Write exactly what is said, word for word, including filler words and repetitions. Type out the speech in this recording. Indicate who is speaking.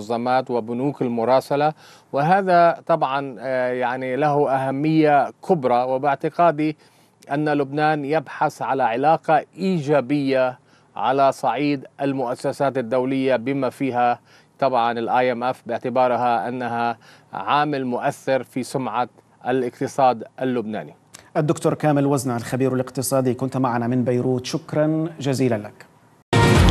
Speaker 1: المنظمات وبنوك المراسلة، وهذا طبعا يعني له أهمية كبرى. وباعتقادي أن لبنان يبحث على علاقة إيجابية على صعيد المؤسسات الدولية، بما فيها طبعا الاي ام اف، باعتبارها أنها عامل مؤثر في سمعة الاقتصاد اللبناني.
Speaker 2: الدكتور كامل وزنة الخبير الاقتصادي، كنت معنا من بيروت، شكرا جزيلا لك.